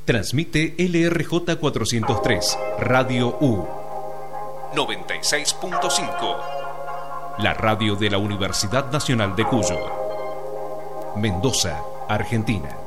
Transmite LRJ 403, Radio U 96.5. La radio de la Universidad Nacional de Cuyo. Mendoza, Argentina.